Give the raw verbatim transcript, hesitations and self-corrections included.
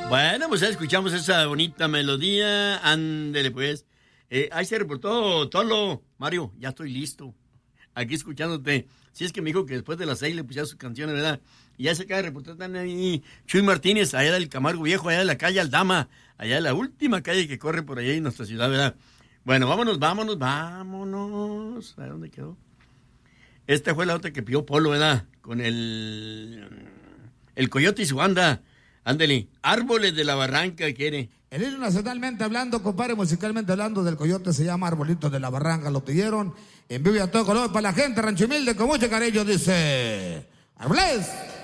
Bueno, pues ya escuchamos esa bonita melodía. Ándele, pues. Eh, ahí se reportó Tolo. Mario, ya estoy listo. Aquí escuchándote. Si es que me dijo que después de las seis le pusiera sus canciones, ¿verdad? Y ya se acaba de reportar también ahí Chuy Martínez, allá del Camargo Viejo, allá de la calle Aldama, allá de la última calle que corre por allá en nuestra ciudad, ¿verdad? Bueno, vámonos, vámonos, vámonos. ¿A dónde quedó? Esta fue la otra que pidió Polo, ¿verdad? Con el... El Coyote y su banda. Ándale, Árboles de la Barranca, quiere. El himno nacionalmente hablando, compadre, musicalmente hablando del Coyote se llama Arbolitos de la Barranca. Lo pidieron en vivo y a todo color para la gente, Rancho Humilde, con mucho cariño, dice... ¡Árboles!